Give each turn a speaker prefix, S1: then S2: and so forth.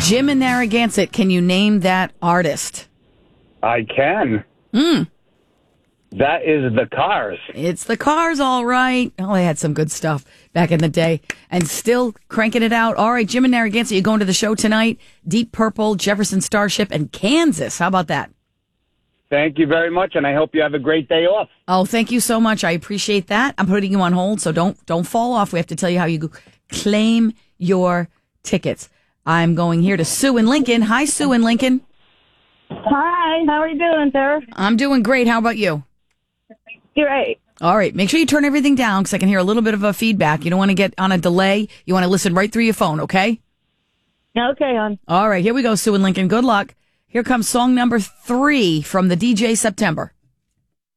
S1: Jim and Narragansett, can you name that artist?
S2: I can. That is the Cars.
S1: It's the Cars, all right. Oh, they had some good stuff back in the day and still cranking it out. All right, Jim and Narragansett, you going to the show tonight? Deep Purple, Jefferson Starship, and Kansas. How about that?
S2: Thank you very much, and I hope you have a great day off.
S1: Oh, thank you so much. I appreciate that. I'm putting you on hold, so don't fall off. We have to tell you how you claim your tickets. I'm going here to Sue in Lincoln. Hi, Sue in Lincoln.
S3: Hi, how are you doing, sir?
S1: I'm doing great. How about you?
S3: Great.
S1: All right. Make sure you turn everything down because I can hear a little bit of a feedback. You don't want to get on a delay. You want to listen right through your phone, okay?
S3: Okay, hon.
S1: All right. Here we go, Sue in Lincoln. Good luck. Here comes song number 3 from the DJ September.